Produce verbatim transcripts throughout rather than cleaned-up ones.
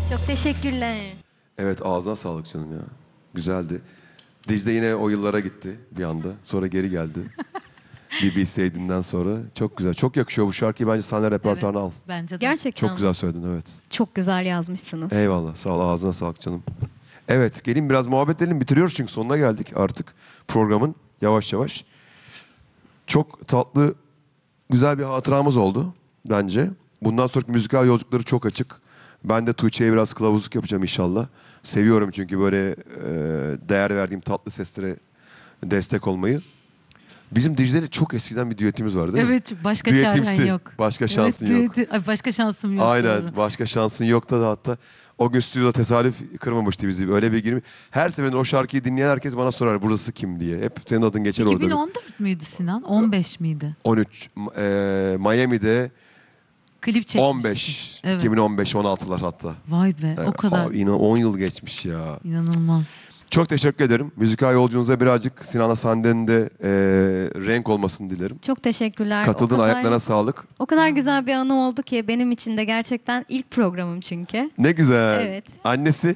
Çok teşekkürler. Evet, ağzına sağlık canım ya. Güzeldi. Dicle yine o yıllara gitti bir anda. Sonra geri geldi. Bir bilseydin'den sonra. Çok güzel. Çok yakışıyor bu şarkıyı. Bence sahne repertuarına al. Bence de. Gerçekten Çok güzel söyledin, evet. Çok güzel yazmışsınız. Eyvallah. Sağ ol. Ağzına sağlık canım. Evet, gelin biraz muhabbet edelim. Bitiriyoruz çünkü sonuna geldik artık programın. Yavaş yavaş. Çok tatlı, güzel bir hatıramız oldu bence. Bundan sonraki müzikal yolculukları çok açık. Ben de Tuğçe'ye biraz kılavuzluk yapacağım inşallah. Seviyorum çünkü böyle e, değer verdiğim tatlı seslere destek olmayı. Bizim Dicle'yle çok eskiden bir düetimiz var değil mi? Evet, başka Düetimsi. çaren yok. Başka şansın evet, yok. düeti- Ay, başka şansım yok. Aynen. doğru. Başka şansın yok da hatta o gün stüdyoda tesadüf kırmamıştı bizi. Öyle bir girmi. Her seferinde o şarkıyı dinleyen herkes bana sorar burası kim diye. Hep senin adın geçer orada. iki bin on dört müydü Sinan? on beş miydi? on üç. E, Miami'de Klip çekmişti. on beş. Evet. iki bin on beş on altılar hatta. Vay be, o kadar. Abi, inan on yıl geçmiş ya. İnanılmaz. Çok teşekkür ederim. Müzikal yolculuğunuza birazcık Sinan'la Sanden'in de e, renk olmasını dilerim. Çok teşekkürler. Katıldığın O kadar- ayaklarına sağlık. O kadar güzel bir anı oldu ki benim için de gerçekten ilk programım çünkü. Ne güzel. Evet. Annesi.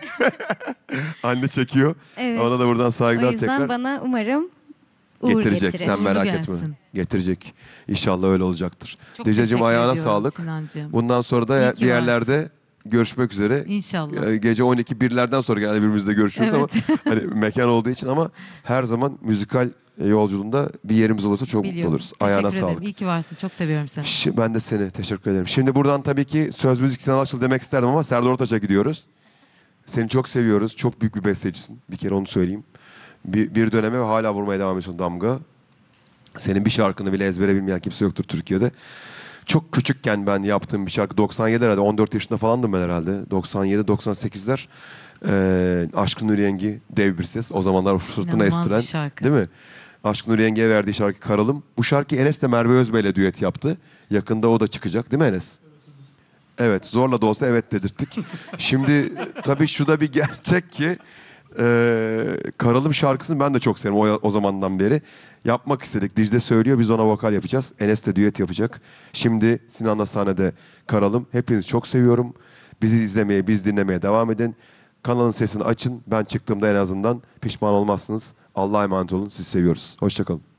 Anne çekiyor. Evet. Ona da buradan O saygılar yüzden tekrar. bana umarım uğur Getirecek. getirir. Sen merak Uğurlu etme. gelsin. Getirecek. İnşallah öyle olacaktır. Çok Dicle'cim teşekkür ayağına ediyorum sağlık. Sinancığım. Bundan sonra da İyi ki bir yerlerde görüşmek üzere. İnşallah. Ee, Gece on iki birlerden sonra genelde birbirimizle görüşürüz Evet. ama hani mekan olduğu için ama her zaman müzikal yolculuğunda bir yerimiz olursa çok mutlu Biliyorum. oluruz. Teşekkür Ayağına ederim. sağlık. İyi ki varsın. Çok seviyorum seni. Şi- Ben de seni teşekkür ederim. Şimdi buradan tabii ki söz müzik Sinan Akçıl demek isterdim ama Serdar Ortaç'a gidiyoruz. Seni çok seviyoruz. Çok büyük bir bestecisin. Bir kere onu söyleyeyim. Bir, bir döneme ve hala vurmaya devam ediyorsun damga. Senin bir şarkını bile ezbere bilmeyen kimse yoktur Türkiye'de. Çok küçükken ben yaptığım bir şarkı doksan yedi herhalde on dört yaşında falandım ben herhalde. doksan yedi doksan sekizler. Ee, Aşkın Nur Yengi dev bir ses. O zamanlar fırtına İnanılmaz estiren. bir şarkı. Değil mi? Aşkın Nur Yengi'ye verdiği şarkı Karalım. Bu şarkıyı Enes de Merve Özbey'le düet yaptı. Yakında o da çıkacak değil mi Enes? Evet, zorla da olsa evet dedirttik. Şimdi tabii şu da bir gerçek ki e, Karalım şarkısını ben de çok severim o, o zamandan beri. Yapmak istedik. Dicle söylüyor, biz ona vokal yapacağız. Enes de düet yapacak. Şimdi Sinan'la sahnede Karalım. Hepinizi çok seviyorum. Bizi izlemeye, biz dinlemeye devam edin. Kanalın sesini açın. Ben çıktığımda en azından pişman olmazsınız. Allah'a emanet olun. Sizi seviyoruz. Hoşça kalın.